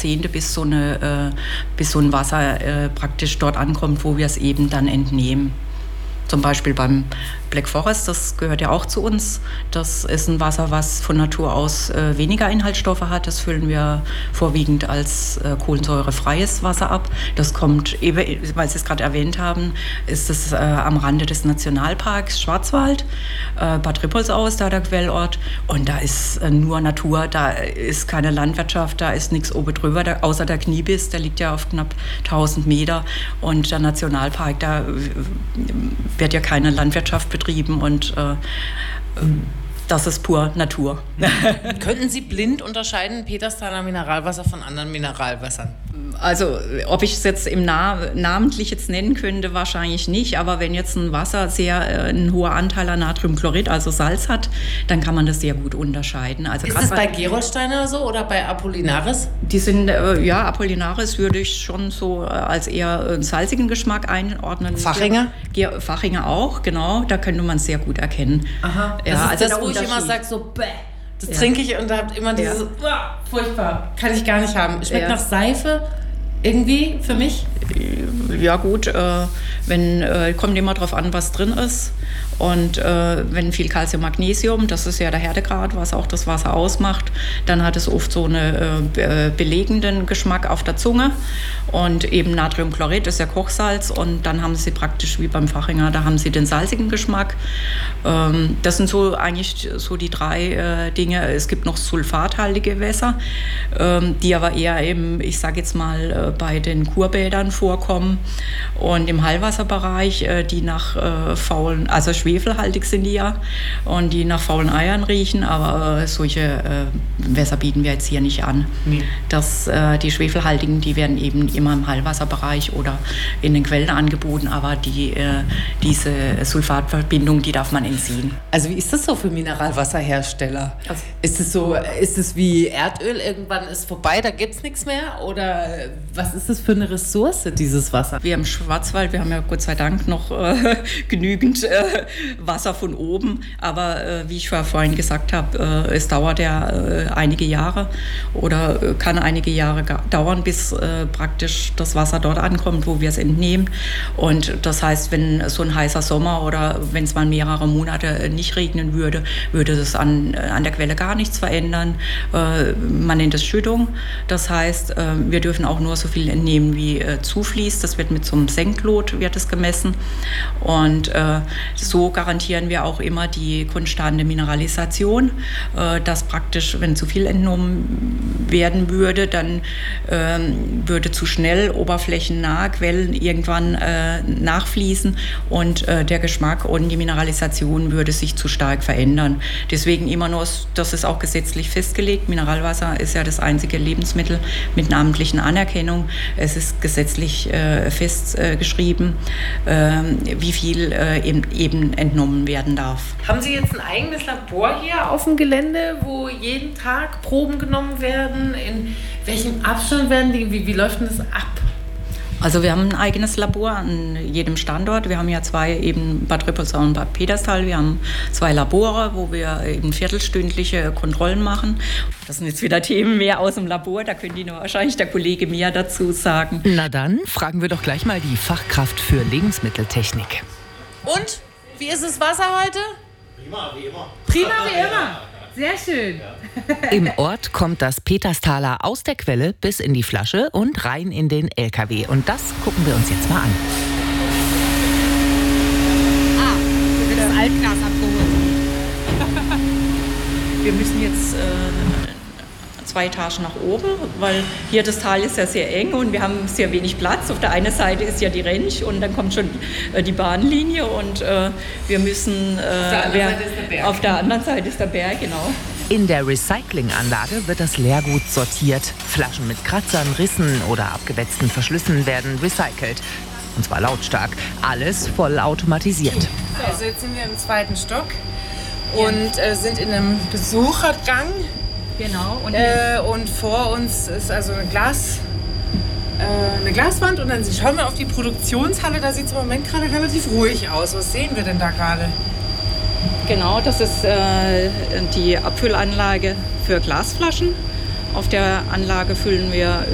Jahrzehnte, bis so ein Wasser praktisch dort ankommt, wo wir es eben dann entnehmen. Zum Beispiel beim Black Forest, das gehört ja auch zu uns. Das ist ein Wasser, was von Natur aus weniger Inhaltsstoffe hat. Das füllen wir vorwiegend als kohlensäurefreies Wasser ab. Das kommt, weil Sie es gerade erwähnt haben, ist es am Rande des Nationalparks Schwarzwald, Bad Ripolsaus, da der Quellort. Und da ist nur Natur, da ist keine Landwirtschaft, da ist nichts oben drüber, außer der Kniebiss, der liegt ja auf knapp 1000 Meter. Und der Nationalpark, da wird ja keine Landwirtschaft betrieben und das ist pur Natur. Könnten Sie blind unterscheiden Petersthaler Mineralwasser von anderen Mineralwässern? Also, ob ich es jetzt namentlich jetzt nennen könnte, wahrscheinlich nicht. Aber wenn jetzt ein Wasser ein hoher Anteil an Natriumchlorid, also Salz hat, dann kann man das sehr gut unterscheiden. Also ist das bei Gerolsteiner so oder bei Apollinaris? Die sind, Apollinaris würde ich schon so als eher einen salzigen Geschmack einordnen. Fachinger? Fachinger auch, genau. Da könnte man es sehr gut erkennen. Aha. Ja, das ist das, wo ich immer sage, so bäh. Das trinke ich und da habt immer dieses, furchtbar, kann ich gar nicht haben. Schmeckt nach Seife. Irgendwie für mich? Ja gut, kommt immer drauf an, was drin ist. Und wenn viel Calcium, Magnesium, das ist ja der Härtegrad, was auch das Wasser ausmacht, dann hat es oft so einen belegenden Geschmack auf der Zunge. Und eben Natriumchlorid ist ja Kochsalz und dann haben Sie praktisch wie beim Fachinger, da haben Sie den salzigen Geschmack. Das sind so eigentlich so die drei Dinge. Es gibt noch sulfathaltige Wässer, die aber eher eben, ich sage jetzt mal, bei den Kurbädern vorkommen und im Heilwasserbereich, die nach also schwefelhaltig sind die ja und die nach faulen Eiern riechen, aber solche Wässer bieten wir jetzt hier nicht an. Nee. Die schwefelhaltigen, die werden eben immer im Heilwasserbereich oder in den Quellen angeboten, aber diese Sulfatverbindung, die darf man entziehen. Also wie ist das so für Mineralwasserhersteller? Also, ist es wie Erdöl, irgendwann ist vorbei, da gibt es nichts mehr? Oder was ist das für eine Ressource, dieses Wasser? Wir im Schwarzwald, wir haben ja Gott sei Dank noch genügend Wasser von oben, aber wie ich vorhin gesagt habe, es dauert ja einige Jahre oder kann einige Jahre dauern, bis praktisch das Wasser dort ankommt, wo wir es entnehmen. Und das heißt, wenn so ein heißer Sommer oder wenn es mal mehrere Monate nicht regnen würde, würde das an der Quelle gar nichts verändern. Man nennt es Schüttung. Das heißt, wir dürfen auch nur so viel entnehmen, wie zufließt. Das wird mit so einem Senklot wird es gemessen. Und so garantieren wir auch immer die konstante Mineralisation, dass praktisch, wenn zu viel entnommen werden würde, dann würde zu schnell oberflächennahe Quellen irgendwann nachfließen und der Geschmack und die Mineralisation würde sich zu stark verändern. Deswegen immer nur, das ist auch gesetzlich festgelegt, Mineralwasser ist ja das einzige Lebensmittel mit namentlichen Anerkennung. Es ist gesetzlich festgeschrieben, wie viel eben entnommen werden darf. Haben Sie jetzt ein eigenes Labor hier auf dem Gelände, wo jeden Tag Proben genommen werden? In welchem Abstand werden die? Wie läuft denn das ab? Also wir haben ein eigenes Labor an jedem Standort. Wir haben ja zwei, eben Bad Ripolsau und Bad Peterstal. Wir haben zwei Labore, wo wir eben viertelstündliche Kontrollen machen. Das sind jetzt wieder Themen mehr aus dem Labor. Da könnte Ihnen wahrscheinlich der Kollege mehr dazu sagen. Na dann fragen wir doch gleich mal die Fachkraft für Lebensmitteltechnik. Und? Wie ist das Wasser heute? Prima, wie immer. Prima, wie immer. Sehr schön. Im Ort kommt das Petersthaler aus der Quelle bis in die Flasche und rein in den LKW. Und das gucken wir uns jetzt mal an. Hier wird das Altglas abgeholt. Wir müssen jetzt 2 Etagen nach oben, weil hier das Tal ist ja sehr eng und wir haben sehr wenig Platz. Auf der einen Seite ist ja die Rentsch und dann kommt schon die Bahnlinie und wir müssen auf der anderen Seite ist der Berg, genau. In der Recyclinganlage wird das Leergut sortiert. Flaschen mit Kratzern, Rissen oder abgewetzten Verschlüssen werden recycelt. Und zwar lautstark. Alles voll automatisiert. Also jetzt sind wir im 2. Stock und sind in einem Besuchergang. Genau. Und vor uns ist also eine Glaswand und dann schauen wir auf die Produktionshalle. Da sieht es im Moment gerade relativ ruhig aus. Was sehen wir denn da gerade? Genau, das ist die Abfüllanlage für Glasflaschen. Auf der Anlage füllen wir